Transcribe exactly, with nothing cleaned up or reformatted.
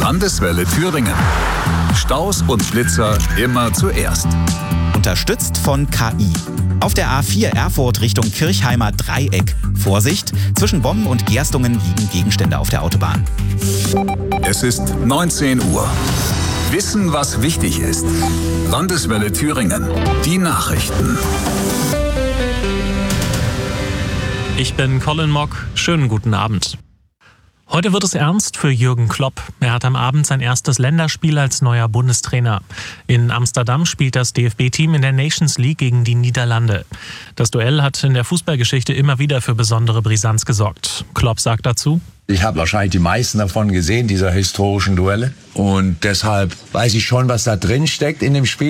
Landeswelle Thüringen. Staus und Blitzer immer zuerst. Unterstützt von K I. Auf der A vier Erfurt Richtung Kirchheimer Dreieck. Vorsicht, zwischen Bomben und Gerstungen liegen Gegenstände auf der Autobahn. Es ist neunzehn Uhr. Wissen, was wichtig ist. Landeswelle Thüringen. Die Nachrichten. Ich bin Colin Mock. Schönen guten Abend. Heute wird es ernst für Jürgen Klopp. Er hat am Abend sein erstes Länderspiel als neuer Bundestrainer. In Amsterdam spielt das D F B-Team in der Nations League gegen die Niederlande. Das Duell hat in der Fußballgeschichte immer wieder für besondere Brisanz gesorgt. Klopp sagt dazu: Ich habe wahrscheinlich die meisten davon gesehen, dieser historischen Duelle. Und deshalb weiß ich schon, was da drin steckt in dem Spiel.